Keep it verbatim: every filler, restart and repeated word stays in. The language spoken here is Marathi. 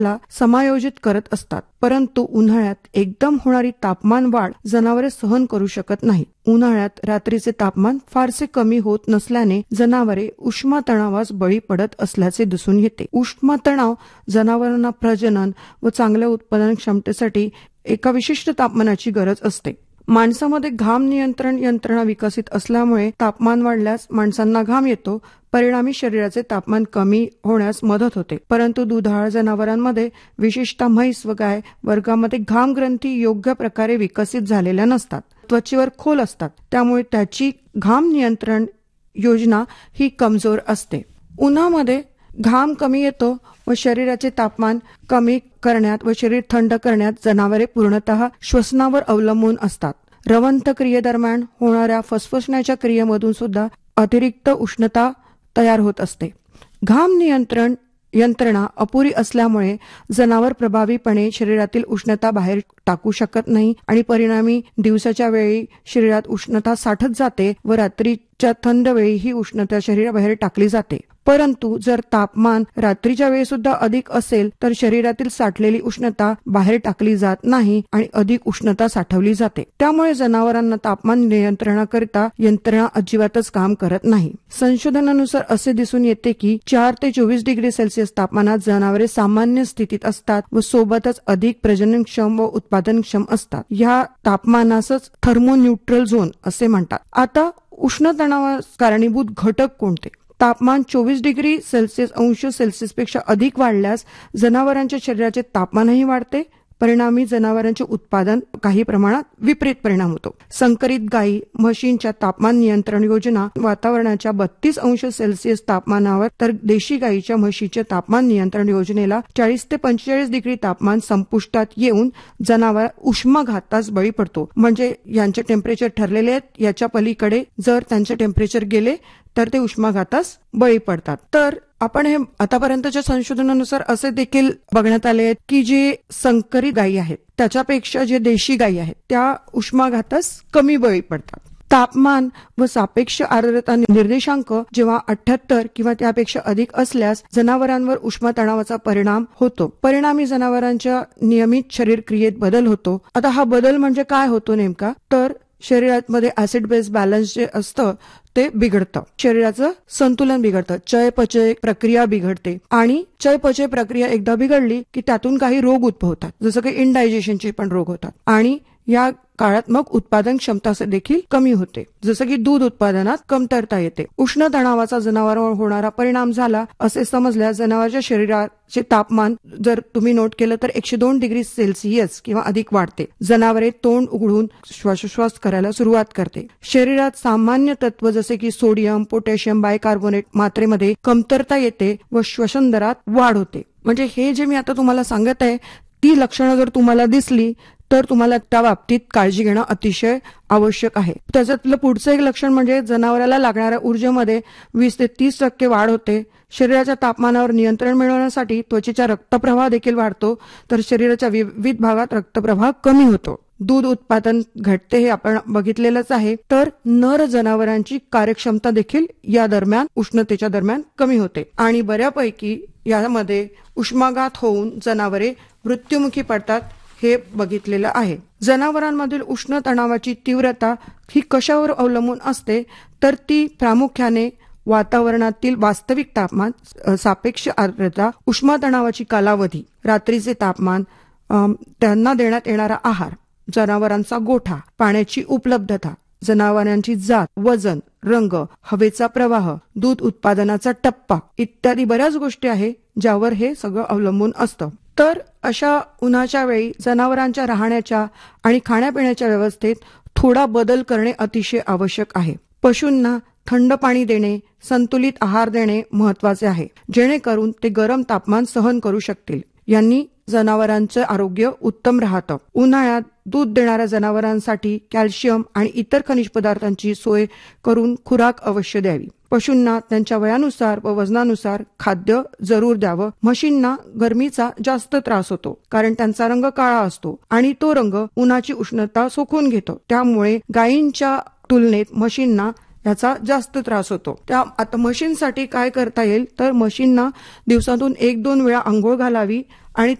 ला समायोजित करत असतात. परंतु उन्हाळ्यात एकदम होणारी तापमान वाढ जनावरे सहन करू शकत नाही. उन्हाळ्यात रात्रीचे तापमान फारसे कमी होत नसल्याने जनावरे उष्मातणावास बळी पडत असल्याचे दिसून येते. उष्मातणाव जनावरांना प्रजनन व चांगल्या उत्पादन क्षमतेसाठी एका विशिष्ट तापमानाची गरज असते. माणसामध्ये घाम नियंत्रण यंत्रणा विकसित असल्यामुळे तापमान वाढल्यास माणसांना घाम येतो, परिणामी शरीराचे तापमान कमी होण्यास मदत होते. परंतु दुधाळ जनावरांमध्ये विशेषतः म्हैस व गाय वर्गामध्ये घाम ग्रंथी योग्य प्रकारे विकसित झालेल्या नसतात, त्वचेवर खोल असतात, त्यामुळे त्याची घाम नियंत्रण योजना ही कमजोर असते. उन्हामध्ये घाम कमी येतो व शरीराचे तापमान कमी करण्यात व शरीर थंड करण्यात जनावरे पूर्णतः श्वसनावर अवलंबून असतात. रवंथ क्रियेदरम्यान होणाऱ्या फसफसण्याच्या क्रियेमधून सुद्धा अतिरिक्त उष्णता तयार होत असते. घाम नियंत्रण यंत्रणा अपुरी असल्यामुळे जनावर प्रभावीपणे शरीरातील उष्णता बाहेर टाकू शकत नाही आणि परिणामी दिवसाच्या वेळी शरीरात उष्णता साठत जाते व रात्रीच्या थंड वेळी ही उष्णता शरीराबाहेर टाकली जाते. परंतु जर तापमान रात्रीच्या वेळी सुद्धा अधिक असेल तर शरीरातील साठलेली उष्णता बाहेर टाकली जात नाही आणि अधिक उष्णता साठवली जाते. त्यामुळे जनावरांना तापमान नियंत्रणाकरिता यंत्रणा अजिबातच काम करत नाही. संशोधनानुसार असे दिसून येते की चार ते चोवीस डिग्री सेल्सिअस तापमानात जनावरे सामान्य स्थितीत असतात व सोबतच अधिक प्रजननक्षम व उत्पादनक्षम असतात. या तापमानासच थर्मोन्यूट्रल झोन असे म्हणतात. आता उष्णतणावास कारणीभूत घटक कोणते? तापमान चोवीस डिग्री सेल्सिअस अंश सेल्सिअस पेक्षा अधिक वाढल्यास जनावरांच्या शरीराचे तापमानही वाढते, परिणामी जनावरांचे उत्पादन काही प्रमाणात विपरीत परिणाम होतो. संकरित गायी म्हशींच्या तापमान नियंत्रण योजना वातावरणाच्या बत्तीस अंश सेल्सिअस तापमानावर, तर देशी गायीच्या म्हशीच्या तापमान नियंत्रण योजनेला चाळीस ते पंचेचाळीस डिग्री तापमान संपुष्टात येऊन जनावर उष्माघातास बळी पडतो. म्हणजे यांचे टेम्परेचर ठरलेले आहेत, याच्या पलीकडे जर त्यांचे टेम्परेचर गेले तर ते उष्माघातास बळी पडतात. तर आपण हे आतापर्यंतच्या संशोधनानुसार असे देखील बघण्यात आले आहेत की जे संकरित गायी आहेत त्याच्यापेक्षा जे देशी गायी आहेत त्या उष्माघातास कमी बळी पडतात. तापमान व सापेक्ष आर्द्रता निर्देशांक जेव्हा अठ्ठ्याहत्तर किंवा त्यापेक्षा अधिक असल्यास जनावरांवर उष्मातणावाचा परिणाम होतो. परिणामी जनावरांच्या नियमित शरीर क्रियेत बदल होतो. आता हा बदल म्हणजे काय होतो नेमका? तर शरीरामध्ये ऍसिड बेस बॅलन्स जे असतं ते बिघडतं, शरीराचं संतुलन बिघडतं, चयपचय प्रक्रिया बिघडते आणि चयपचय प्रक्रिया एकदा बिघडली की त्यातून काही रोग उद्भवतात, जसं की इनडायजेशनचे पण रोग होतात आणि या काळात मग उत्पादन क्षमता देखील कमी होते, जसं की दूध उत्पादनात कमतरता येते. उष्ण तणावाचा जनावरांवर होणारा परिणाम झाला असे समजल्यास जनावरांच्या शरीराचे तापमान जर तुम्ही नोट केलं तर एकशे दोन डिग्री सेल्सिअस किंवा अधिक वाढते. जनावरे तोंड उघडून श्वासोश्वास करायला सुरुवात करते. शरीरात सामान्य तत्व जसे की सोडियम, पोटॅशियम, बायकार्बोनेट मात्रेमध्ये कमतरता येते व श्वसन दरात वाढ होते. म्हणजे हे जे मी आता तुम्हाला सांगत आहे ती लक्षणं जर तुम्हाला दिसली तर तुम्हाला त्या बाबतीत काळजी घेणं अतिशय आवश्यक आहे. त्याच्यातलं पुढचं एक लक्षण म्हणजे जनावराला लागणाऱ्या ऊर्जेमध्ये वीस ते तीस टक्के वाढ होते. शरीराच्या तापमानावर नियंत्रण मिळवण्यासाठी त्वचेचा रक्तप्रवाह देखील वाढतो, तर शरीराच्या विविध भागात रक्तप्रवाह कमी होतो. दूध उत्पादन घटते हे आपण बघितलेलंच आहे. तर नर जनावरांची कार्यक्षमता देखील या दरम्यान उष्णतेच्या दरम्यान कमी होते आणि बऱ्यापैकी यामध्ये उष्माघात होऊन जनावरे मृत्युमुखी पडतात हे बघितलेलं आहे. जनावरांमधील उष्ण तणावाची तीव्रता ही कशावर अवलंबून असते तर ती प्रामुख्याने वातावरणातील वास्तविक तापमान, सापेक्ष आर्द्रता, उष्णतणावाची कालावधी, रात्रीचे तापमान, त्यांना देण्यात येणारा आहार, जनावरांचा गोठा, पाण्याची उपलब्धता, जनावरांची जात, वजन, रंग, हवेचा प्रवाह, दूध उत्पादनाचा टप्पा इत्यादी बऱ्याच गोष्टी आहे ज्यावर हे सगळं अवलंबून असतं. तर अशा उन्हाच्या वेळी जनावरांच्या राहण्याच्या आणि खाण्यापिण्याच्या व्यवस्थेत थोडा बदल करणे अतिशय आवश्यक आहे. पशूंना थंड पाणी देणे, संतुलित आहार देणे महत्वाचे आहे, जेणेकरून ते गरम तापमान सहन करू शकतील. यांनी जनावरांचं आरोग्य उत्तम राहतं. उन्हाळ्यात दूध देणाऱ्या जनावरांसाठी कॅल्शियम आणि इतर खनिज पदार्थांची सोय करून खुराक अवश्य द्यावी. पशूंना त्यांच्या वयानुसार व वजनानुसार खाद्य जरूर द्यावं. म्हशींना गरमीचा जास्त त्रास होतो कारण त्यांचा रंग काळा असतो आणि तो रंग उन्हाची उष्णता सोखून घेतो. त्यामुळे गायींच्या तुलनेत म्हशींना याचा जास्त त्रास होतो. त्या आता म्हशींसाठी काय करता येईल तर म्हशींना दिवसातून एक दोन वेळा आंघोळ घालावी आणि